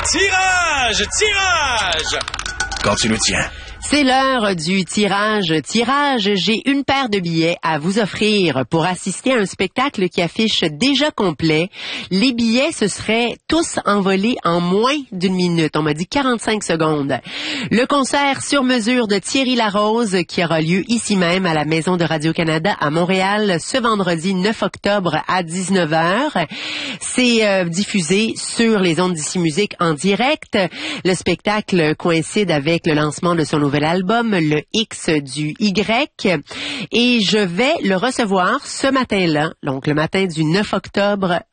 Tirage! Tirage! Quand tu nous tiens. C'est l'heure du tirage. J'ai une paire de billets à vous offrir pour assister à un spectacle qui affiche déjà complet. Les billets se seraient tous envolés en moins d'une minute. On m'a dit 45 secondes. Le concert sur mesure de Thierry Larose qui aura lieu ici même à la Maison de Radio-Canada à Montréal ce vendredi 9 octobre à 19h. C'est diffusé sur les ondes d'Ici Musique en direct. Le spectacle coïncide avec le lancement de son nouvel album, le X du Y, et je vais le recevoir ce matin-là, donc le matin du 9 octobre